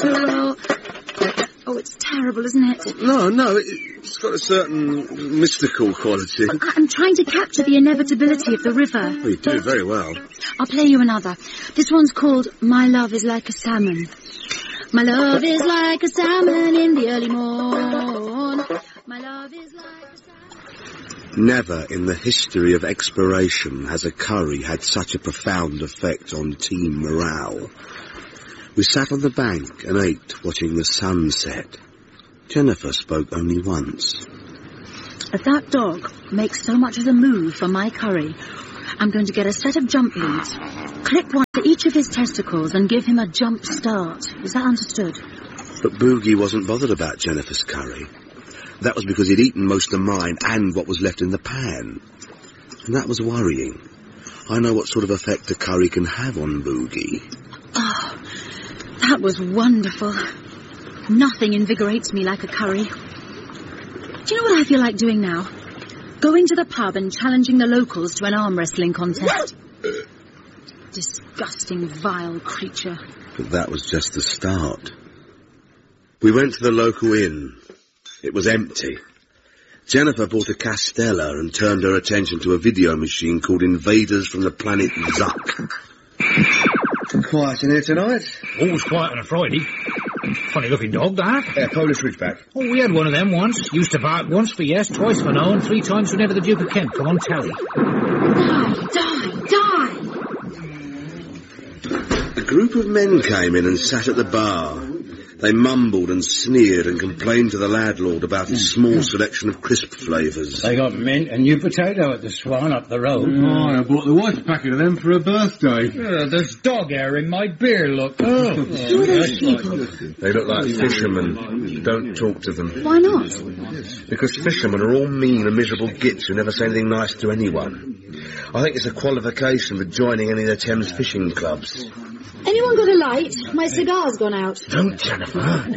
casserole. Oh, it's terrible, isn't it? No, it's got a certain mystical quality. I'm trying to capture the inevitability of the river. Well, you do very well. I'll play you another. This one's called My Love is Like a Salmon. My love is like a salmon in the early morn. My love is like a salmon. Never in the history of exploration has a curry had such a profound effect on team morale. We sat on the bank and ate, watching the sun set. Jennifer spoke only once. If that dog makes so much as a move for my curry, I'm going to get a set of jump leads, clip one to each of his testicles and give him a jump start. Is that understood? But Boogie wasn't bothered about Jennifer's curry. That was because he'd eaten most of mine and what was left in the pan. And that was worrying. I know what sort of effect a curry can have on Boogie. Oh, that was wonderful. Nothing invigorates me like a curry. Do you know what I feel like doing now? Going to the pub and challenging the locals to an arm wrestling contest. Disgusting, vile creature. But that was just the start. We went to the local inn. It was empty. Jennifer bought a Castella and turned her attention to a video machine called Invaders from the Planet Zuck. Quiet in here tonight? Always quiet on a Friday. Funny-looking dog, that. Yeah, Polish Ridgeback. Oh, we had one of them once. Used to bark once for yes, twice for no, and 3 times whenever the Duke of Kent come on telly. Die! A group of men came in and sat at the bar. They mumbled and sneered and complained to the landlord about his small selection of crisp flavours. They got mint and new potato at the Swan up the road. Oh, I bought the wife a packet of them for her birthday. There's dog hair in my beer, look. Who are those people? They look like fishermen. Don't talk to them. Why not? Because fishermen are all mean and miserable gits who never say anything nice to anyone. I think it's a qualification for joining any of the Thames fishing clubs. Anyone got a light? My cigar's gone out. Don't, Jennifer.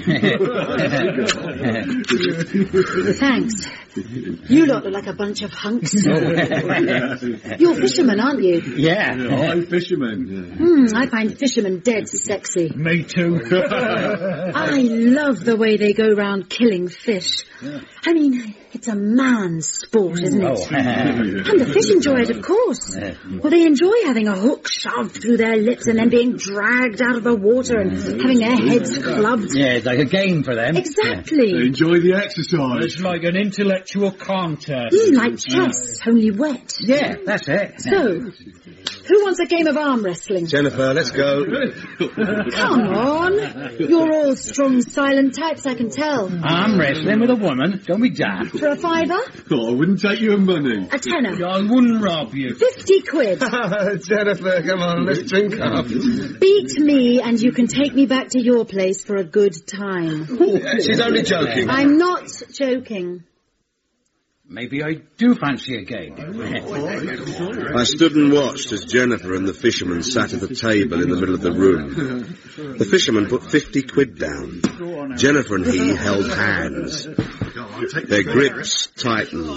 Thanks. You lot look like a bunch of hunks. You're fishermen, aren't you? Yeah. I'm fisherman. I find fishermen dead sexy. Me too. I love the way they go round killing fish. I mean, it's a man's sport, isn't it? And the fish enjoy it, of course. Well, they enjoy having a hook shoved through their lips and then being dragged out of the water and having their heads clubbed. Yeah, it's like a game for them. Exactly. They enjoy the exercise. It's like an intellectual contest. Like chess, only wet. Yeah, that's it. So, who wants a game of arm wrestling? Jennifer, let's go. Come on. You're all strong, silent types, I can tell. Arm wrestling with a woman. Don't be daft. For a fiver? Oh, I wouldn't take your money. A tenner? I wouldn't rob you. 50 quid. Jennifer, come on, let's drink up. Beat me and you can take me back to your place for a good time. She's only joking. I'm not joking. Maybe I do fancy a game. I stood and watched as Jennifer and the fisherman sat at the table in the middle of the room. The fisherman put 50 quid down. Jennifer and he held hands. Their grips tightened.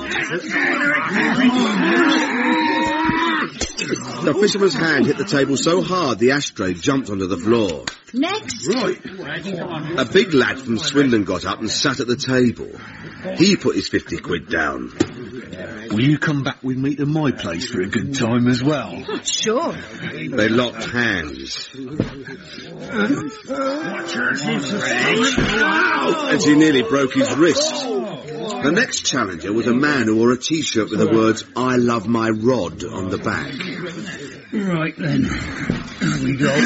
The fisherman's hand hit the table so hard the ashtray jumped onto the floor. Next. Right. A big lad from Swindon got up and sat at the table. He put his 50 quid down. Will you come back with me to my place for a good time as well? Sure. They locked hands. And he nearly broke his wrist. The next challenger was a man who wore a T-shirt with the words, "I love my rod," on the back. Right then. Here we go.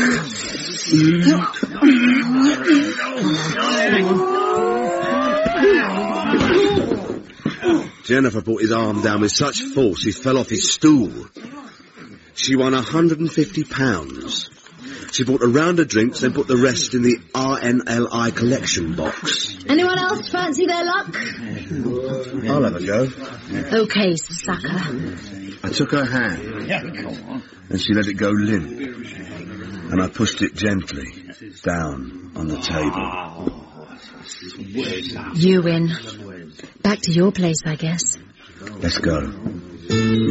Jennifer brought his arm down with such force he fell off his stool. She won £150. She bought a round of drinks, then put the rest in the RNLI collection box. Anyone else fancy their luck? I'll have a go. Okay, sucker. I took her hand, and she let it go limp, and I pushed it gently down on the table. You win. Back to your place, I guess. Let's go.